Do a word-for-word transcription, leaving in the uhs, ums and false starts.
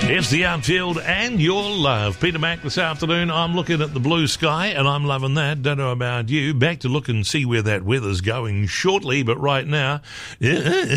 It's the outfield and your love. Peter Mack this afternoon. I'm looking at the blue sky and I'm loving that. Don't know about you. Back to look and see where that weather's going shortly, but right now...